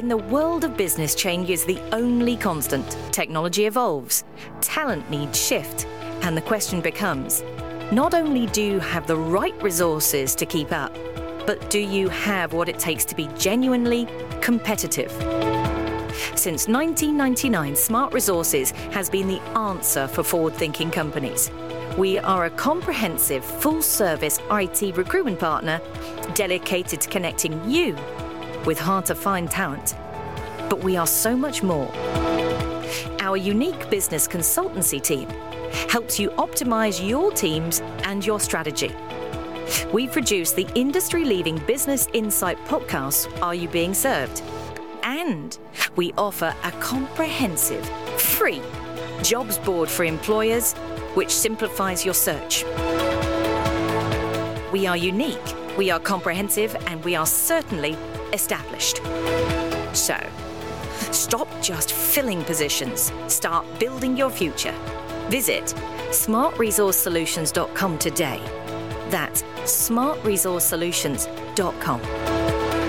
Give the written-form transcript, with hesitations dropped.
In the world of business, change is the only constant. Technology evolves, talent needs shift, and the question becomes, not only do you have the right resources to keep up, but do you have what it takes to be genuinely competitive? Since 1999, Smart Resources has been the answer for forward-thinking companies. We are a comprehensive, full-service IT recruitment partner dedicated to connecting you with hard-to-find talent. But we are so much more. Our unique business consultancy team helps you optimize your teams and your strategy. We produce the industry-leading Business Insight podcast, Are You Being Served? And we offer a comprehensive, free jobs board for employers, which simplifies your search. We are unique, we are comprehensive, and we are certainly established. So, stop just filling positions. Start building your future. Visit smartresourcesolutions.com today. That's smartresourcesolutions.com.